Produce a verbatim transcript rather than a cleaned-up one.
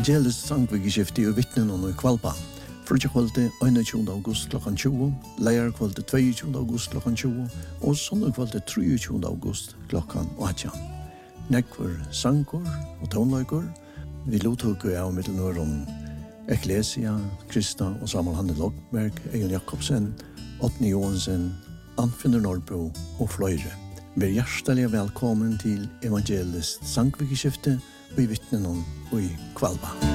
Evangelisk sangvikeskifte og vittnen og i Kvalba. Frutjekvalde einogtjúgunda august klokkan tjúgu, leierkvalde tveiogtjúgunda august klokkan tjúgu og sondagkvalde treogtjúgunda august klokkan átjan. Nekkur sangur og tónleikur. Vi lottok av Middelnøren Ecclesia, Krista og Samuel Hanne Logberg, Egon Jakobsen, Åtni Johansen, Anfinner Norrbo og fløyre. Vær hjertelig velkommen til Evangelisk sangvikeskifte og i vittnen og i Kvalba.